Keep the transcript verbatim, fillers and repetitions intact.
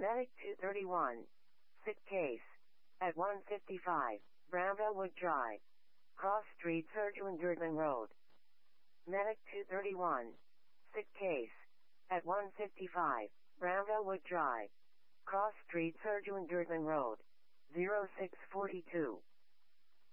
Medic two thirty-one. Sick case. At one fifty-five, Bramblewood Drive. Cross Street Surgeon Girdman Road. Medic two thirty-one. Sick case. At one fifty-five, Bramblewood Drive. Cross Street Surgeon Girdman Road. zero six four two.